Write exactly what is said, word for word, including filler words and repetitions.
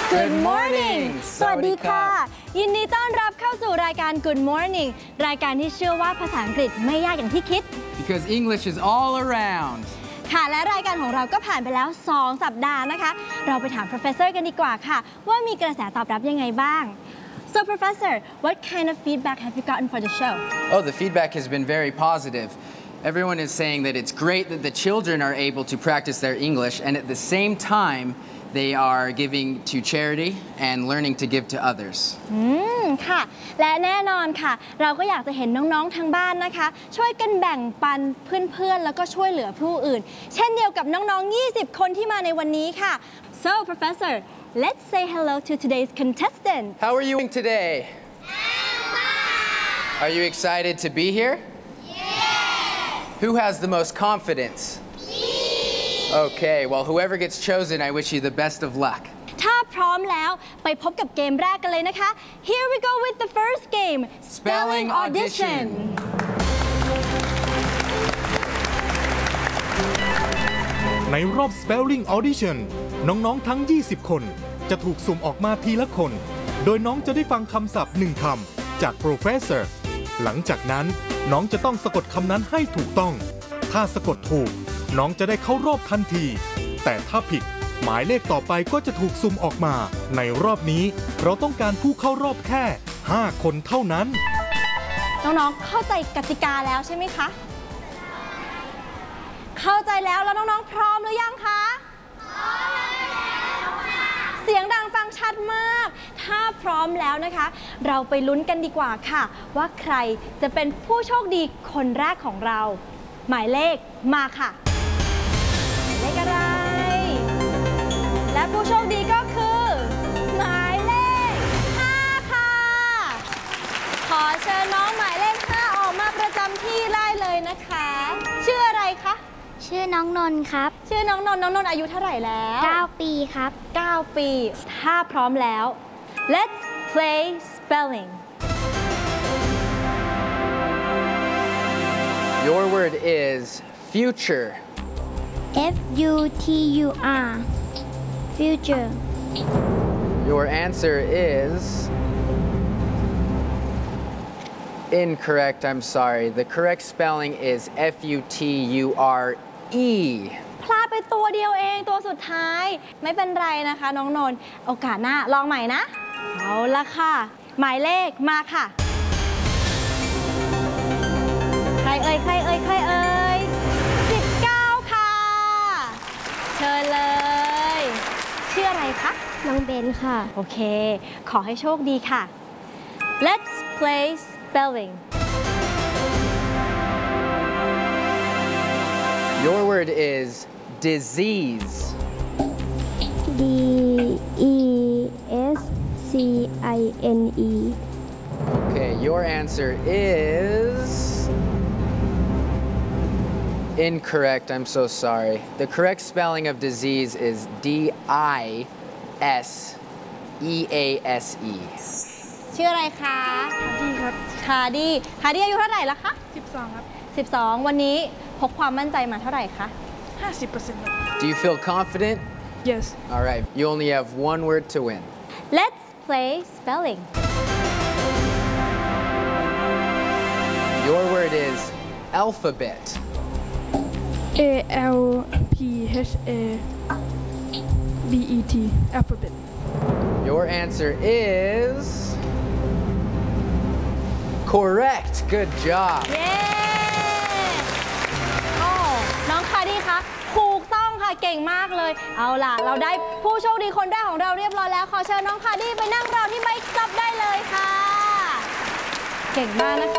Good morning สวัสดีค่ะยินดีต้อนรับเข้าสู่รายการ Good morning รายการที่เชื่อว่าภาษาอังกฤษไม่ยากอย่างที่คิด Because English is all around ค่ะและรายการของเราก็ผ่านไปแล้วสองสัปดาห์นะคะเราไปถาม professor กันดีกว่าค่ะว่ามีกระแสตอบรับยังไงบ้าง So professor what kind of feedback have you gotten for the show Oh the feedback has been very positive Everyone is saying that it's great that the children are able to practice their English and at the same time they are giving to charity and learning to give to others อืมค่ะและแน่นอนค่ะเราก็อยากจะเห็นน้องๆทางบ้านนะคะช่วยกันแบ่งปันเพื่อนๆแล้วก็ช่วยเหลือผู้อื่นเช่นเดียวกับน้องๆยี่สิบคนที่มาในวันนี้ค่ะ So professor let's say hello to today's contestants How are you doing today? Are you excited to be here? Yes! Who has the most confidence? Okay, well, whoever gets chosen, I wish you the best of luck. ถ้าพร้อมแล้วไปพบกับเกมแรกกันเลยนะคะ Here we go with the first game Spelling Audition ในรอบ Spelling Audition น้องๆทั้งยี่สิบคนจะถูกสุ่มออกมาทีละคนโดยน้องจะได้ฟังคำศัพท์หนึ่งคำจาก Professor หลังจากนั้นน้องจะต้องสะกดคำนั้นให้ถูกต้องถ้าสะกดถูกน้องจะได้เข้ารอบทันทีแต่ถ้าผิดหมายเลขต่อไปก็จะถูกสุ่มออกมาในรอบนี้เราต้องการผู้เข้ารอบแค่ห้าคนเท่านั้นน้องๆเข้าใจกติกาแล้วใช่ไหมคะเข้าใจแล้วแล้วน้องๆพร้อมหรือยังคะพร้อมแล้วค่ะเสียงดังฟังชัดมากถ้าพร้อมแล้วนะคะเราไปลุ้นกันดีกว่าค่ะว่าใครจะเป็นผู้โชคดีคนแรกของเราหมายเลขมาค่ะเลขอะไรและผู้โชคดีก็คือหมายเลขห้าค่ะขอเชิญน้องหมายเลขห้าออกมาประจำที่ได้เลยนะคะชื่ออะไรคะชื่อน้องนนท์ครับชื่อน้องนนท์น้องนนท์อายุเท่าไหร่แล้วเก้าปีครับเก้าปีถ้าพร้อมแล้ว Let's play spelling Your word is future F U T U R Future Your answer is incorrect I'm sorry The correct spelling is F U T U R E พลาดไปตัวเดียวเองตัวสุดท้ายไม่เป็นไรนะคะน้องนนท์โอกาสหน้าลองใหม่นะเอาละค่ะหมายเลขมาค่ะใครเอ่ยใครเอ่ยใครเอ่ยสิบเก้าค่ะเชิญเลยชื่ออะไรคะน้องเบนค่ะโอเคขอให้โชคดีค่ะ Let's play spelling Your word is disease D E S C I N E Okay your answer is Incorrect, I'm so sorry. The correct spelling of disease is D I S E A S E ชื่ออะไรคะคาดี้ครับคาดี้คาดี้อายุเท่าไหร่ละคะสิบสองครับสิบสองวันนี้พกความมั่นใจมาเท่าไหร่คะห้าสิบเปอร์เซ็นต์ Do you feel confident? Yes All right, you only have one word to win. Let's play spelling Your word is alphabet A L P H A B E T Alphabet Your answer is correct. Good job. เย้โอ้น้องคาดี้คะถูกต้องค่ะเก่งมากเลยเอาล่ะเราได้ผู้โชคดีคนแรกของเราเรียบร้อยแล้วขอเชิญน้องคาดี้ไปนั่งรอที่ไบค์กลับได้เลยค่ะเก่งมากนะคะ